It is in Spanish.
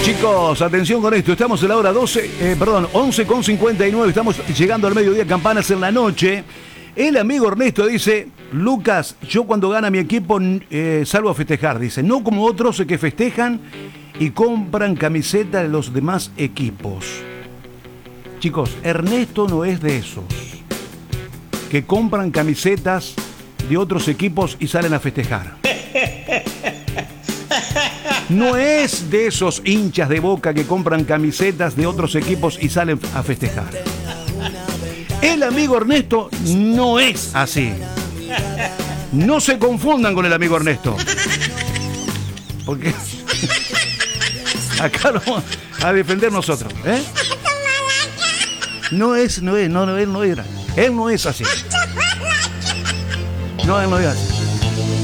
Chicos, atención con esto. Estamos en la hora 11:59. Estamos llegando al mediodía, campanas en la noche. El amigo Ernesto dice: Lucas, yo cuando gana mi equipo salgo a festejar. Dice, no como otros que festejan y compran camisetas de los demás equipos. Chicos, Ernesto no es de esos que compran camisetas de otros equipos y salen a festejar. No es de esos hinchas de Boca que compran camisetas de otros equipos y salen a festejar. El amigo Ernesto no es así. No se confundan con el amigo Ernesto. Porque acá lo vamos a defender nosotros, ¿eh? Él no es así. No, él no es así.